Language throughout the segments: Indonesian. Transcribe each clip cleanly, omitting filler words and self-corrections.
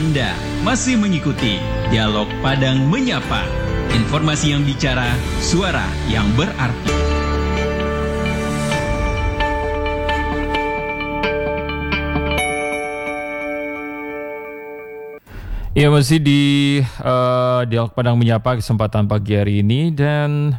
Anda masih mengikuti Dialog Padang Menyapa. Informasi yang bicara, suara yang berarti. Ya, masih di Dialog Padang Menyapa kesempatan pagi hari ini dan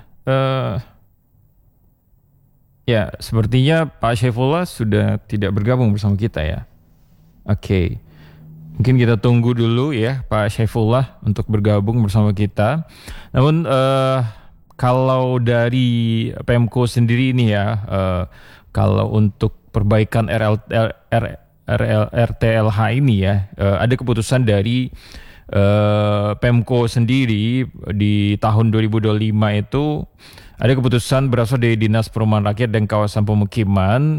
ya sepertinya Pak Syaifullah sudah tidak bergabung bersama kita ya. Oke. Mungkin kita tunggu dulu ya Pak Syaifullah untuk bergabung bersama kita. Namun kalau dari Pemko sendiri ini ya, kalau untuk perbaikan RTLH ini ya, ada keputusan dari Pemko sendiri di tahun 2025 itu ada keputusan berasal dari Dinas Perumahan Rakyat dan Kawasan Pemukiman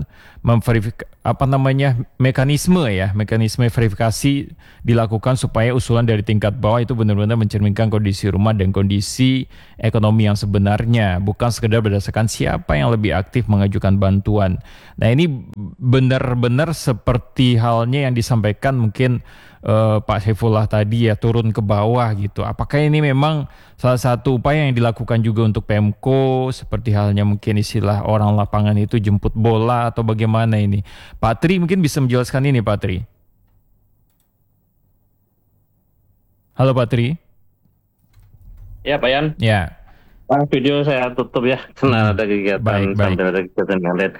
mekanisme verifikasi dilakukan supaya usulan dari tingkat bawah itu benar-benar mencerminkan kondisi rumah dan kondisi ekonomi yang sebenarnya, bukan sekedar berdasarkan siapa yang lebih aktif mengajukan bantuan. Nah, ini benar-benar seperti halnya yang disampaikan mungkin Pak Syaifullah tadi ya, turun ke bawah gitu. Apakah ini memang salah satu upaya yang dilakukan juga untuk Pemko, seperti halnya mungkin istilah orang lapangan itu jemput bola atau bagaimana ini? Pak Tri mungkin bisa menjelaskan ini, Pak Tri. Halo Pak Tri. Ya Pak Yan. Ya. Video saya tutup ya, karena ada kegiatan sambil ada kegiatan yang lain.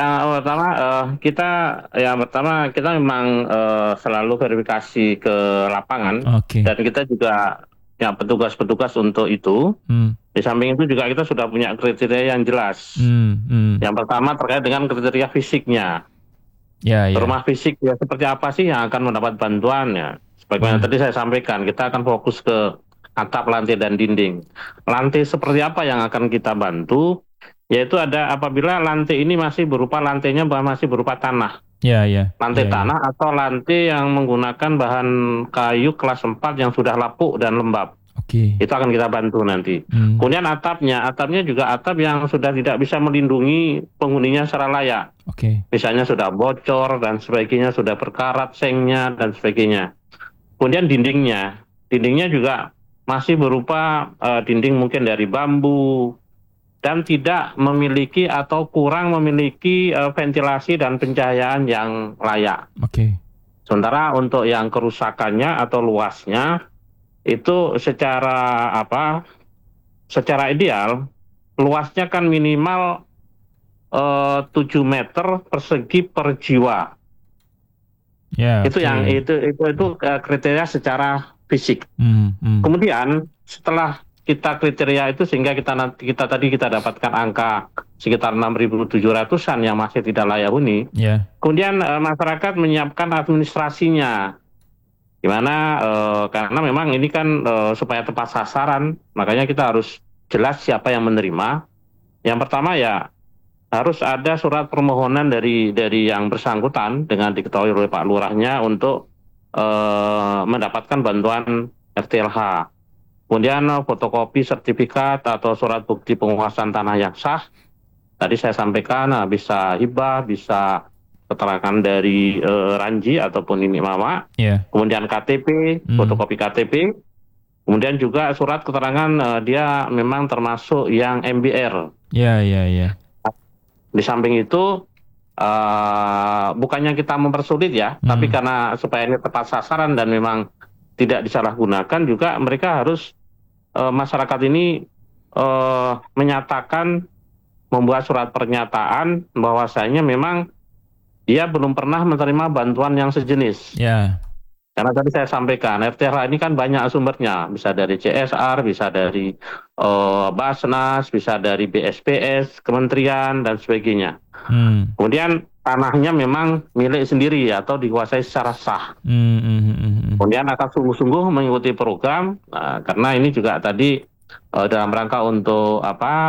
Yang pertama kita memang selalu verifikasi ke lapangan, dan kita juga punya petugas-petugas untuk itu. Di samping itu juga kita sudah punya kriteria yang jelas. Yang pertama terkait dengan kriteria fisiknya. Rumah fisik ya seperti apa sih yang akan mendapat bantuannya? Sebagaimana tadi saya sampaikan, kita akan fokus ke atap, lantai, dan dinding. Lantai seperti apa yang akan kita bantu? Yaitu ada apabila lantai ini masih berupa tanah. Lantai tanah atau lantai yang menggunakan bahan kayu kelas 4 yang sudah lapuk dan lembab. Itu akan kita bantu nanti. Kemudian atapnya juga atap yang sudah tidak bisa melindungi penghuninya secara layak. Misalnya sudah bocor dan sebagainya, sudah berkarat sengnya dan sebagainya. Kemudian dindingnya juga masih berupa dinding mungkin dari bambu dan tidak memiliki atau kurang memiliki ventilasi dan pencahayaan yang layak. Sementara untuk yang kerusakannya atau luasnya itu secara ideal luasnya kan minimal 7 meter persegi per jiwa. Itu kriteria secara fisik. Kemudian setelah kita kriteria itu sehingga kita dapatkan angka sekitar 6.700-an yang masih tidak layak huni. Kemudian masyarakat menyiapkan administrasinya. Gimana? Karena memang ini kan supaya tepat sasaran, makanya kita harus jelas siapa yang menerima. Yang pertama ya harus ada surat permohonan dari yang bersangkutan dengan diketahui oleh Pak Lurahnya untuk mendapatkan bantuan RTLH. Kemudian fotokopi sertifikat atau surat bukti penguasaan tanah yang sah. Tadi saya sampaikan bisa hibah, bisa keterangan dari Ranji ataupun ini Mama. Kemudian KTP, fotokopi KTP. Kemudian juga surat keterangan dia memang termasuk yang MBR. Di samping itu bukannya kita mempersulit ya, tapi karena supaya ini tepat sasaran dan memang tidak disalahgunakan juga, mereka harus masyarakat ini membuat surat pernyataan bahwasanya memang dia belum pernah menerima bantuan yang sejenis. Karena tadi saya sampaikan, RTLH ini kan banyak sumbernya, bisa dari CSR, bisa dari Basnas, bisa dari BSPS, kementerian, dan sebagainya. Kemudian tanahnya memang milik sendiri atau dikuasai secara sah. Kemudian akan sungguh-sungguh mengikuti program, karena ini juga tadi dalam rangka untuk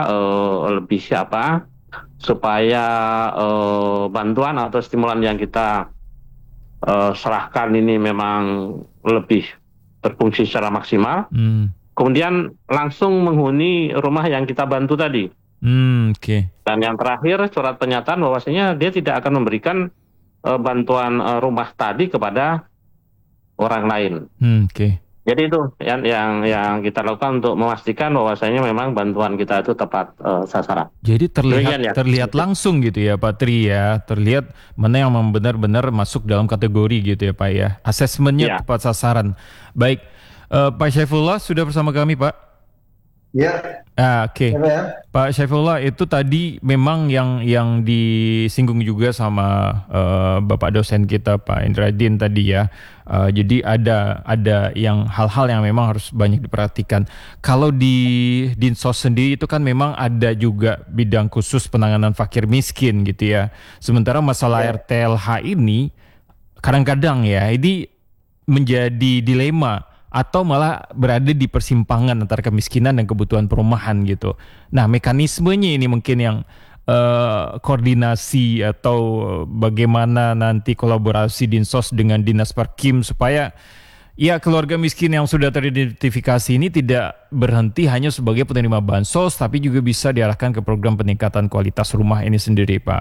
supaya bantuan atau stimulan yang kita serahkan ini memang lebih berfungsi secara maksimal. Kemudian langsung menghuni rumah yang kita bantu tadi. Dan yang terakhir surat pernyataan bahwasanya dia tidak akan memberikan bantuan rumah tadi kepada orang lain. Jadi itu yang kita lakukan untuk memastikan bahwasanya memang bantuan kita itu tepat sasaran. Jadi terlihat langsung gitu ya Pak Tri ya, terlihat mana yang benar-benar masuk dalam kategori gitu ya Pak ya. Asesmennya tepat sasaran. Baik, Pak Syaifullah sudah bersama kami Pak. Ya. Oke. Pak Syaifullah, itu tadi memang yang disinggung juga sama Bapak dosen kita Pak Indradin tadi ya. Jadi ada yang hal-hal yang memang harus banyak diperhatikan. Kalau di Dinsos sendiri itu kan memang ada juga bidang khusus penanganan fakir miskin gitu ya. Sementara masalah RTLH ini kadang-kadang ya ini menjadi dilema atau malah berada di persimpangan antara kemiskinan dan kebutuhan perumahan gitu. Nah, mekanismenya ini mungkin yang koordinasi atau bagaimana nanti kolaborasi Dinsos dengan Dinas Perkim supaya ya keluarga miskin yang sudah teridentifikasi ini tidak berhenti hanya sebagai penerima bansos, tapi juga bisa diarahkan ke program peningkatan kualitas rumah ini sendiri, Pak.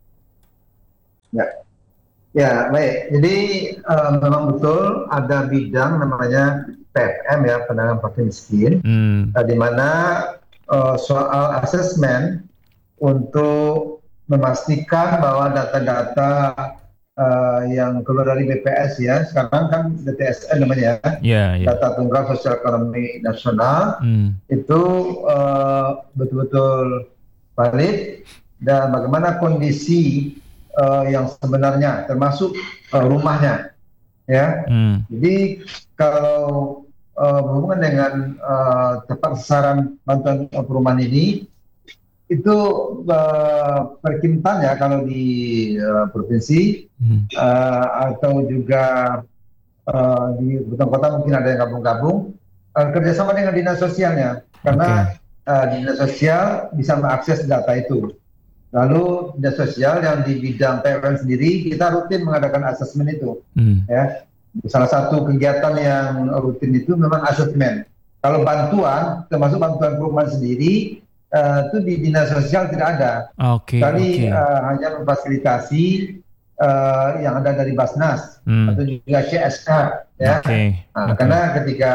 Ya, baik. Jadi memang betul ada bidang namanya PFM ya, penanganan fakir miskin, di mana soal asesmen untuk memastikan bahwa data-data yang keluar dari BPS ya, sekarang kan DTSN namanya ya, Data Tunggal Sosial Ekonomi Nasional, itu betul-betul valid dan bagaimana kondisi yang sebenarnya termasuk rumahnya ya. Jadi kalau berhubungan dengan tepat sasaran bantuan perumahan ini itu perkintan ya kalau di provinsi atau juga di Buton Kota mungkin ada yang gabung-gabung kerjasama dengan dinas sosialnya karena dinas sosial bisa mengakses data itu. Lalu dinas sosial yang di bidang PFM sendiri kita rutin mengadakan asesmen itu. Ya, salah satu kegiatan yang rutin itu memang asesmen. Kalau bantuan, termasuk bantuan perumahan sendiri, itu di dinas sosial tidak ada. Tadi hanya memfasilitasi yang ada dari Basnas atau juga CSK. Ya, karena ketika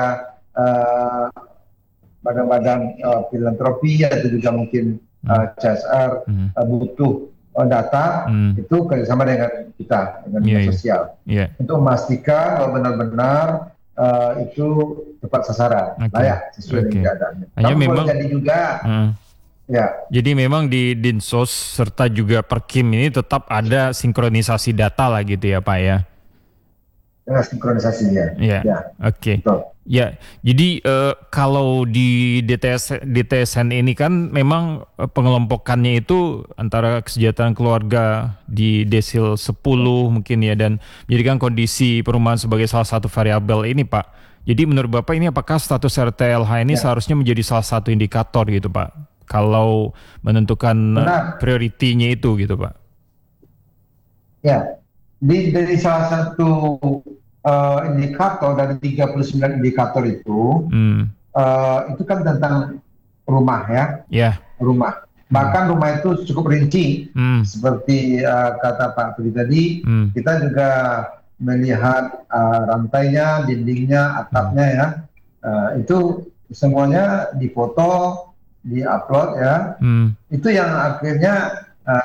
badan-badan filantropi atau juga mungkin CSR butuh data itu kerjasama dengan kita dengan dinas sosial untuk memastikan bahwa benar-benar itu tepat sasaran, layak sesuai dengan keadaannya. Hanya memang jadi juga jadi memang di Dinsos serta juga Perkim ini tetap ada sinkronisasi data lah gitu ya Pak ya. Sinkronisasinya. Ya, jadi kalau di DTSN ini kan memang pengelompokannya itu antara kesejahteraan keluarga di desil 10 mungkin ya, dan menjadikan kondisi perumahan sebagai salah satu variabel ini Pak. Jadi menurut Bapak ini apakah status RTLH ini seharusnya menjadi salah satu indikator gitu Pak, kalau menentukan prioritinya itu gitu Pak? Ya, dari salah satu indikator dari 39 indikator itu kan tentang rumah ya, rumah. Bahkan rumah itu cukup rinci, seperti kata Pak Tri tadi, kita juga melihat rantainya, dindingnya, atapnya ya, itu semuanya difoto, diupload ya, itu yang akhirnya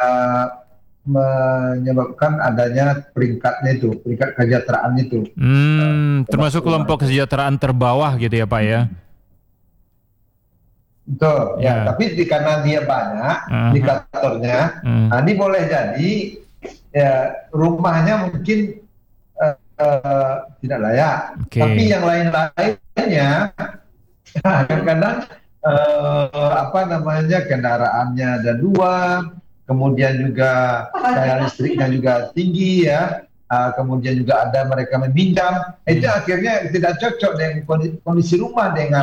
menyebabkan adanya peringkatnya itu, peringkat kesejahteraan itu. Termasuk kelompok kesejahteraan terbawah gitu ya Pak ya? Betul, ya. Tapi karena dia banyak indikatornya, ini boleh jadi ya rumahnya mungkin tidak layak, tapi yang lain-lainnya kadang-kadang kendaraannya ada 2. Kemudian juga daya listriknya juga tinggi ya, kemudian juga ada mereka meminjam, itu akhirnya tidak cocok dengan kondisi rumah dengan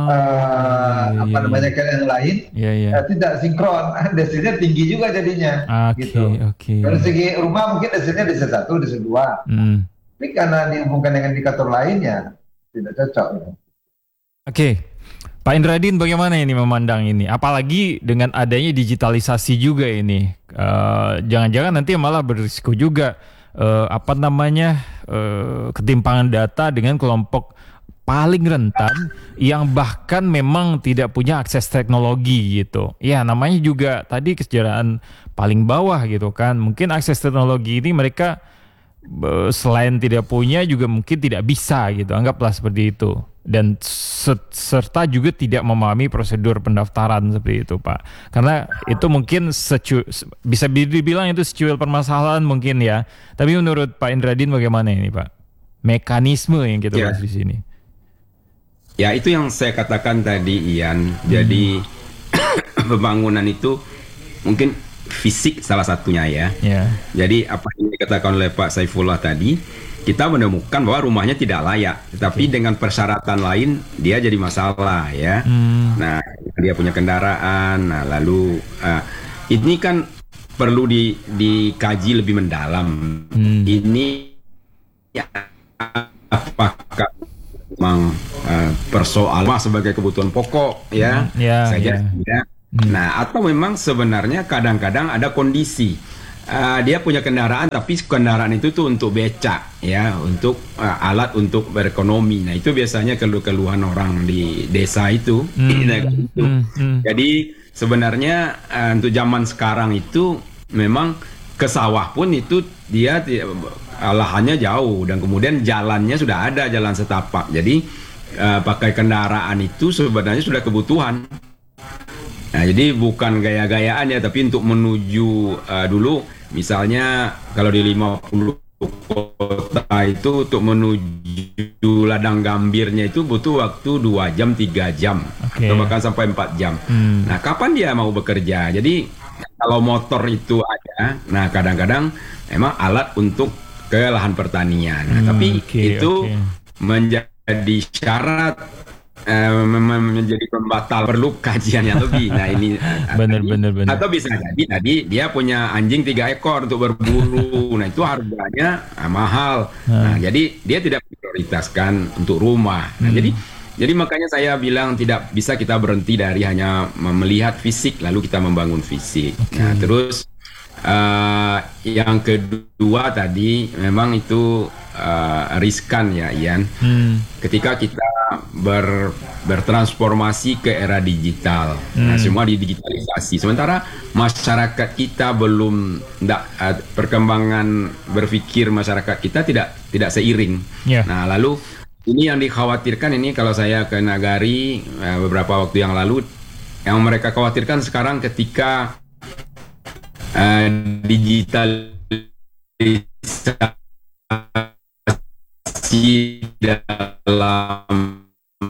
yang lain, tidak sinkron, desilnya tinggi juga jadinya. Dari segi rumah mungkin desilnya desil 1, desil 2, tapi karena dihubungkan dengan indikator lainnya tidak cocok. Pak Indradin, bagaimana ini memandang ini? Apalagi dengan adanya digitalisasi juga ini, jangan-jangan nanti malah berisiko juga ketimpangan data dengan kelompok paling rentan yang bahkan memang tidak punya akses teknologi gitu. Ya namanya juga tadi kesejahteraan paling bawah gitu kan. Mungkin akses teknologi ini mereka selain tidak punya juga mungkin tidak bisa gitu. Anggaplah seperti itu. Dan serta juga tidak memahami prosedur pendaftaran seperti itu Pak. Karena itu mungkin bisa dibilang itu secuil permasalahan mungkin ya. Tapi menurut Pak Indradin bagaimana ini Pak? Mekanisme yang kita bahas di sini. Ya itu yang saya katakan tadi Ian. Jadi pembangunan itu mungkin fisik salah satunya ya. Jadi apa yang dikatakan oleh Pak Saifullah tadi, kita menemukan bahwa rumahnya tidak layak, tetapi dengan persyaratan lain dia jadi masalah ya. Nah dia punya kendaraan, nah lalu ini kan perlu dikaji lebih mendalam. Ini ya, apakah memang persoalan sebagai kebutuhan pokok ya saja. Nah atau memang sebenarnya kadang-kadang ada kondisi dia punya kendaraan tapi kendaraan itu tuh untuk becak ya, untuk alat untuk berekonomi. Nah itu biasanya keluhan orang di desa itu. Jadi sebenarnya untuk zaman sekarang itu memang ke sawah pun itu dia lahannya jauh dan kemudian jalannya sudah ada, jalan setapak. Jadi pakai kendaraan itu sebenarnya sudah kebutuhan. Nah, jadi bukan gaya-gayaan ya, tapi untuk menuju dulu misalnya kalau di 50 kota itu untuk menuju ladang gambirnya itu butuh waktu 2 jam, 3 jam atau bahkan sampai 4 jam. Nah, kapan dia mau bekerja? Jadi kalau motor itu ada, nah kadang-kadang memang alat untuk ke lahan pertanian. Nah, tapi itu menjadi syarat, menjadi pembatal, perlu kajian yang lebih. Nah ini benar. Atau bisa jadi tadi dia punya anjing 3 ekor untuk berburu. Nah itu harganya mahal. Nah jadi dia tidak prioritaskan untuk rumah. Nah jadi makanya saya bilang tidak bisa kita berhenti dari hanya melihat fisik lalu kita membangun fisik. Nah terus yang kedua tadi memang itu riskan ya Ian. Ketika kita bertransformasi ke era digital, nah semua didigitalisasi. Sementara masyarakat kita belum, perkembangan berpikir masyarakat kita tidak seiring. Nah lalu ini yang dikhawatirkan ini kalau saya ke Nagari beberapa waktu yang lalu, yang mereka khawatirkan sekarang ketika digitalisasi dalam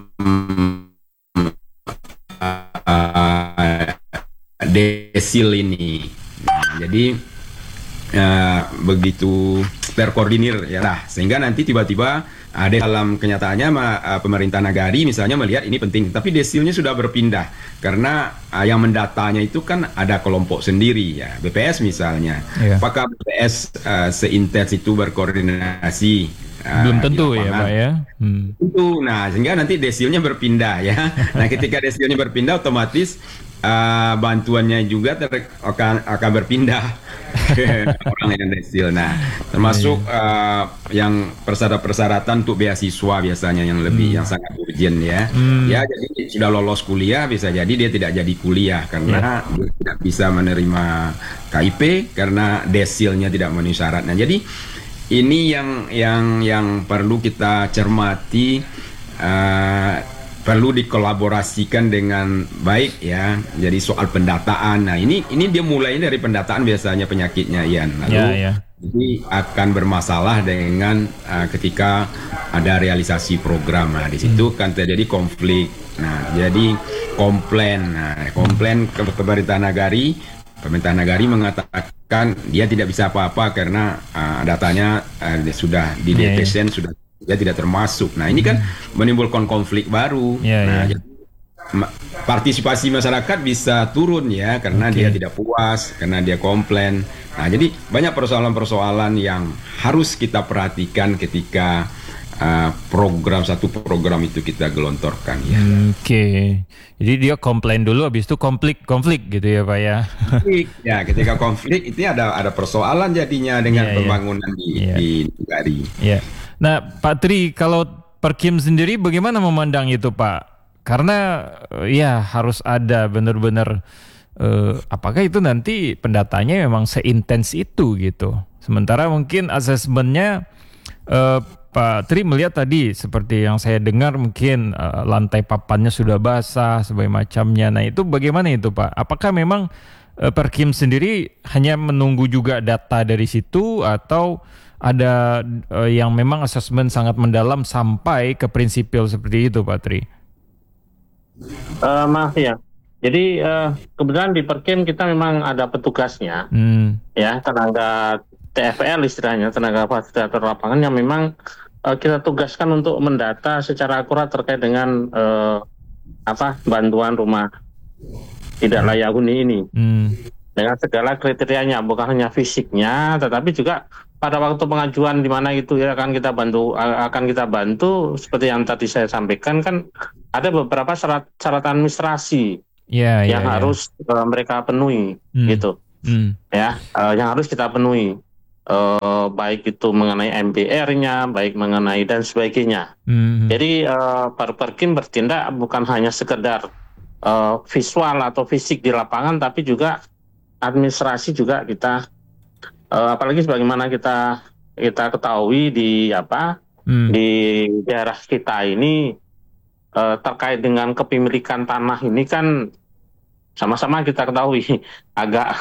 desil ini. Nah, jadi begitu terkoordinir ya lah, sehingga nanti tiba-tiba ada dalam kenyataannya pemerintah Nagari misalnya melihat ini penting, tapi desilnya sudah berpindah karena yang mendatanya itu kan ada kelompok sendiri ya, BPS misalnya. Apakah BPS seintens itu berkoordinasi? Belum tentu ya Pak ya. Tentu. Nah sehingga nanti desilnya berpindah ya. Nah ketika desilnya berpindah otomatis bantuannya juga akan berpindah ke orang yang desil. Nah termasuk yang persyaratan untuk beasiswa biasanya yang lebih yang sangat urgent ya. Ya jadi sudah lolos kuliah bisa jadi dia tidak jadi kuliah karena dia tidak bisa menerima KIP karena desilnya tidak memenuhi syarat. Nah jadi ini yang perlu kita cermati, perlu dikolaborasikan dengan baik ya. Jadi soal pendataan, nah ini dia mulai dari pendataan biasanya penyakitnya Ian. Lalu jadi akan bermasalah dengan ketika ada realisasi program. Nah di situ kan terjadi konflik. Nah jadi komplain. Nah komplain ke pemerintah Nagari. Pemerintah Nagari mengatakan dia tidak bisa apa-apa karena datanya sudah di detection, sudah tidak termasuk. Nah ini kan menimbulkan konflik baru. Jadi, partisipasi masyarakat bisa turun ya karena dia tidak puas, karena dia komplain. Nah jadi banyak persoalan-persoalan yang harus kita perhatikan ketika satu program itu kita gelontorkan ya. Oke. Jadi dia komplain dulu, habis itu konflik gitu ya Pak ya. Ya, ketika konflik itu ada persoalan jadinya dengan pembangunan di Nagari. Ya. Nah Pak Tri, kalau Perkim sendiri bagaimana memandang itu Pak? Karena ya harus ada benar-benar apakah itu nanti pendatanya memang seintens itu gitu. Sementara mungkin asesmennya Pak Tri melihat tadi seperti yang saya dengar mungkin lantai papannya sudah basah sebagai macamnya. Nah itu bagaimana itu Pak? Apakah memang Perkim sendiri hanya menunggu juga data dari situ atau ada yang memang asesmen sangat mendalam sampai ke prinsipil seperti itu Pak Tri? Maaf ya. Jadi kebetulan di Perkim kita memang ada petugasnya, ya tenaga TFL istilahnya, tenaga fasilitator lapangan yang memang kita tugaskan untuk mendata secara akurat terkait dengan bantuan rumah tidak layak huni ini, dengan segala kriterianya, bukan hanya fisiknya, tetapi juga pada waktu pengajuan di mana itu ya akan kita bantu seperti yang tadi saya sampaikan kan ada beberapa syarat administrasi yang harus mereka penuhi gitu, ya yang harus kita penuhi. Baik itu mengenai MBR-nya, baik mengenai dan sebagainya. Jadi Perkim bertindak bukan hanya sekedar visual atau fisik di lapangan, tapi juga administrasi juga kita, apalagi sebagaimana kita ketahui di daerah kita ini terkait dengan kepemilikan tanah ini kan sama-sama kita ketahui agak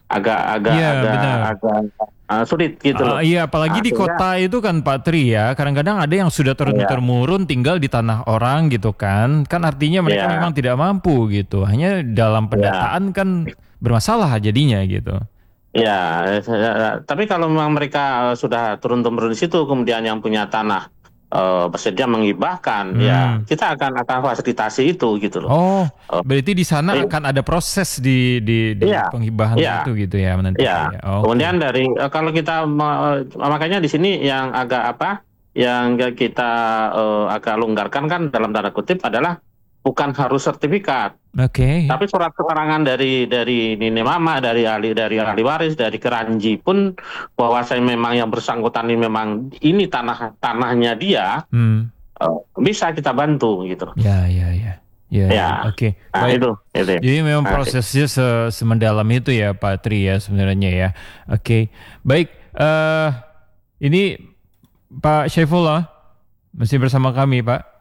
sulit gitu loh. Iya, apalagi di kota itu kan Pak Tri ya, kadang-kadang ada yang sudah turun-temurun tinggal di tanah orang gitu kan artinya mereka memang tidak mampu gitu, hanya dalam pendataan kan bermasalah jadinya gitu. Ya, tapi kalau memang mereka sudah turun-temurun di situ, kemudian yang punya tanah bersedia menghibahkan, ya kita akan fasilitasi itu gitu loh. Berarti di sana akan ada proses di penghibahan itu gitu ya nanti. Kemudian dari kalau kita makanya di sini yang yang kita agak longgarkan kan dalam tanda kutip adalah bukan harus sertifikat, tapi surat keterangan dari nini mama, dari ahli waris, dari keranji pun bahwa saya memang yang bersangkutan ini memang ini tanahnya dia, bisa kita bantu gitu. Ya. Oke. Nah, itu. Jadi memang prosesnya semendalam itu ya Pak Tri ya sebenarnya ya. Oke. Baik. Ini Pak Syaifullah masih bersama kami Pak.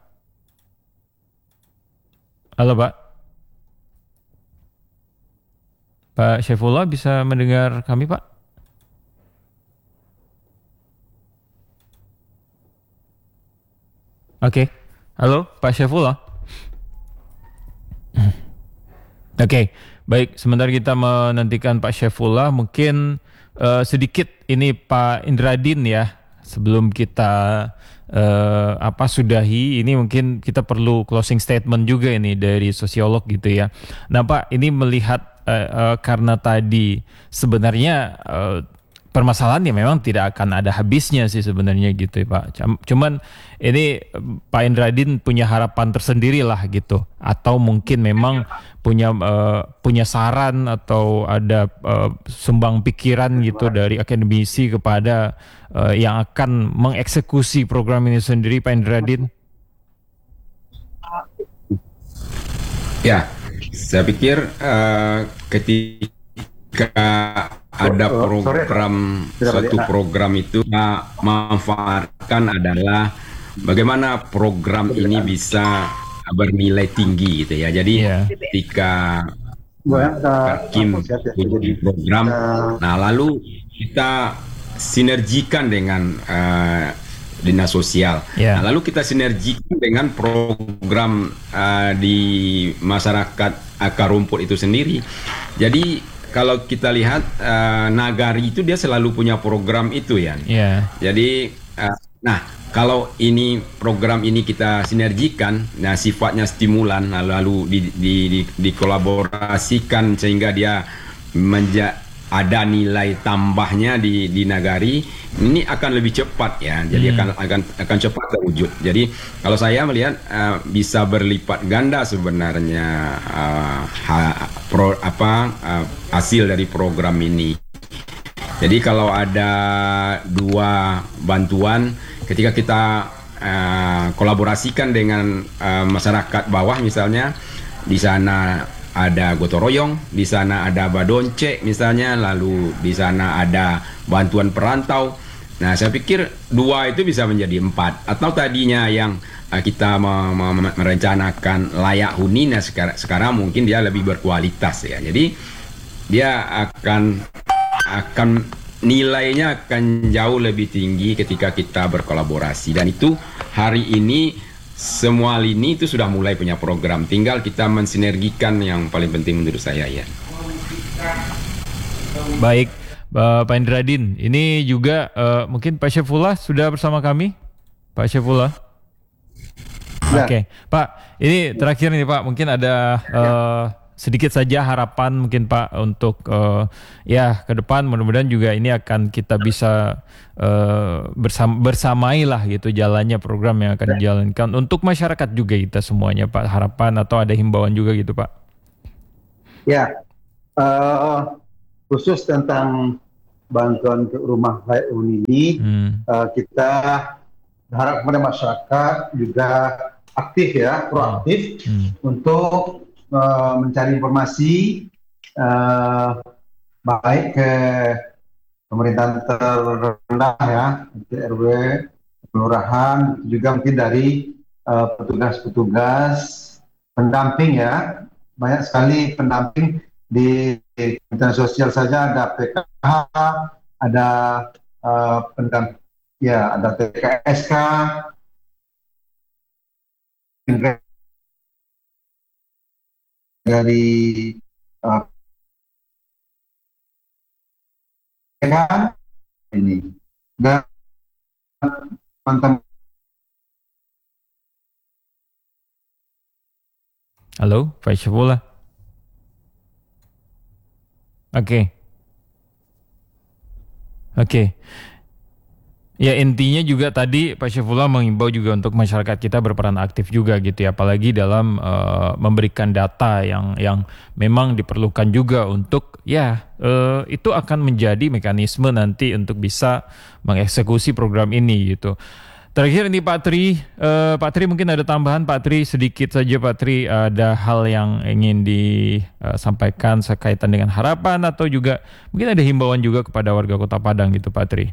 Halo Pak. Pak Syaifullah bisa mendengar kami Pak? Oke. Halo Pak Syaifullah. Oke. Baik, sebentar kita menantikan Pak Syaifullah. Mungkin sedikit ini Pak Indradin ya. Sebelum kita sudahi, ini mungkin kita perlu closing statement juga ini dari sosiolog gitu ya. Nah Pak, ini melihat karena tadi sebenarnya permasalahannya memang tidak akan ada habisnya sih sebenarnya gitu ya Pak. Cuman ini Pak Indradin punya harapan tersendiri lah gitu, atau mungkin memang punya saran atau ada sumbang pikiran gitu dari akademisi kepada yang akan mengeksekusi program ini sendiri Pak Indradin. Ya, saya pikir ketika ada suatu program itu manfaatkan adalah bagaimana program ini bisa bernilai tinggi gitu ya. Jadi ketika Perkim punya program, nah lalu kita sinergikan dengan dinas sosial. Nah, lalu kita sinergikan dengan program di masyarakat akar rumput itu sendiri. Jadi kalau kita lihat Nagari itu dia selalu punya program itu ya. Jadi kalau ini program ini kita sinergikan, nah sifatnya stimulan, lalu dikolaborasikan sehingga dia ada nilai tambahnya di Nagari, ini akan lebih cepat ya. Jadi akan cepat terwujud. Jadi kalau saya melihat bisa berlipat ganda sebenarnya hasil dari program ini. Jadi kalau ada 2 bantuan, ketika kita kolaborasikan dengan masyarakat bawah misalnya, di sana ada gotong royong, di sana ada badonce misalnya, lalu di sana ada bantuan perantau. Nah, saya pikir 2 itu bisa menjadi 4. Atau tadinya yang kita merencanakan layak huni, nah sekarang mungkin dia lebih berkualitas ya. Jadi dia akan nilainya akan jauh lebih tinggi ketika kita berkolaborasi. Dan itu hari ini semua lini itu sudah mulai punya program, tinggal kita mensinergikan yang paling penting menurut saya ya. Baik, Pak Indradin, ini juga mungkin Pak Syaifullah sudah bersama kami, Pak Syaifullah. Ya. Oke, Pak, ini terakhir nih Pak, mungkin ada sedikit saja harapan mungkin Pak untuk ke depan, mudah-mudahan juga ini akan kita bisa bersamailah gitu jalannya program yang akan dijalankan untuk masyarakat juga kita semuanya Pak, harapan atau ada himbauan juga gitu Pak. Ya, khusus tentang bantuan untuk rumah layak huni ini, kita berharap kepada masyarakat juga aktif ya, proaktif untuk mencari informasi baik ke pemerintahan terendah ya, RW, kelurahan, juga mungkin dari petugas-petugas pendamping ya. Banyak sekali pendamping di Kementerian Sosial saja, ada PKH, ada pendamping ya, ada TKSK, dari ini dan teman-teman. Halo, Pak Syaifullah. Oke. Ya, intinya juga tadi Pak Syaifullah mengimbau juga untuk masyarakat kita berperan aktif juga gitu ya, apalagi dalam memberikan data yang memang diperlukan juga untuk itu akan menjadi mekanisme nanti untuk bisa mengeksekusi program ini gitu. Terakhir ini Pak Tri mungkin ada tambahan Pak Tri, sedikit saja Pak Tri, ada hal yang ingin disampaikan sekaitan dengan harapan atau juga mungkin ada himbauan juga kepada warga Kota Padang gitu Pak Tri.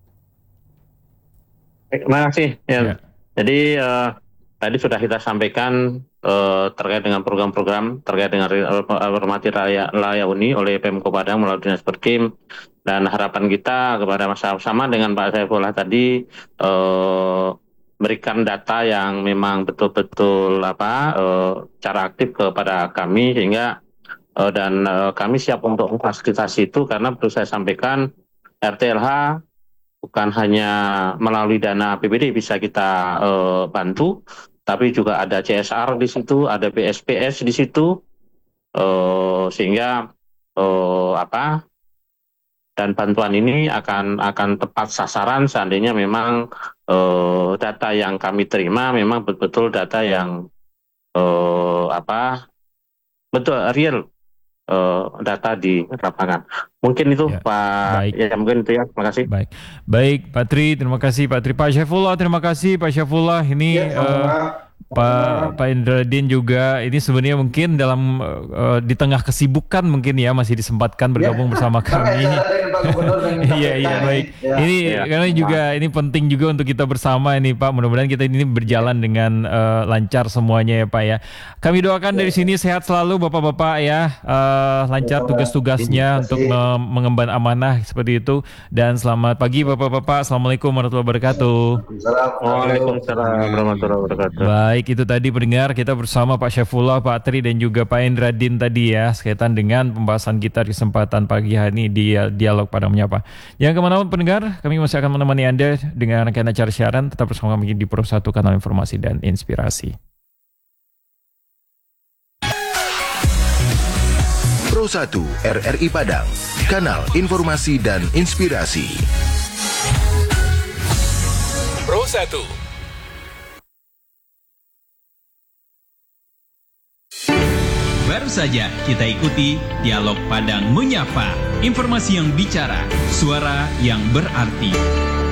Terima kasih. Ya. Jadi tadi sudah kita sampaikan terkait dengan program-program terkait dengan hormati layak huni oleh Pemko Padang melalui Dinas Perkim, dan harapan kita kepada sama dengan Pak Syaifullah tadi, berikan data yang memang betul-betul cara aktif kepada kami sehingga dan kami siap untuk memfasilitasi itu, karena perlu saya sampaikan RTLH bukan hanya melalui dana APBD bisa kita bantu, tapi juga ada CSR di situ, ada BSPS di situ, sehingga dan bantuan ini akan tepat sasaran seandainya memang data yang kami terima memang betul-betul data yang betul real. Data di lapangan. Mungkin itu ya, Pak. Baik. Ya mungkin itu ya. Terima kasih. Baik Pak Tri, terima kasih Pak Tri. Pak Syaifullah, terima kasih Pak Syaifullah. Ini Pak Indradin juga, ini sebenarnya mungkin dalam di tengah kesibukan mungkin ya masih disempatkan bergabung bersama kami. Iya baik. Ini karena juga ini penting juga untuk kita bersama ini Pak. Mudah-mudahan kita ini berjalan dengan lancar semuanya ya Pak ya. Kami doakan dari sini sehat selalu Bapak-bapak ya, lancar tugas-tugasnya untuk mengemban amanah seperti itu. Dan selamat pagi Bapak-bapak. Assalamualaikum warahmatullahi wabarakatuh. Waalaikumsalam warahmatullahi wabarakatuh. Baik, itu tadi pendengar kita bersama Pak Syaifullah, Pak Tri dan juga Pak Indradin tadi ya, sekaitan dengan pembahasan kita di kesempatan pagi hari ini di Dialog Padang Menyapa. Jangan kemana-mana pendengar, kami masih akan menemani Anda dengan rangkaian acara siaran. Tetap bersama kami di Pro 1 Kanal Informasi dan Inspirasi. Pro 1 RRI Padang, kanal informasi dan inspirasi. Pro 1. Baru saja kita ikuti Dialog Padang Menyapa, informasi yang bicara, suara yang berarti.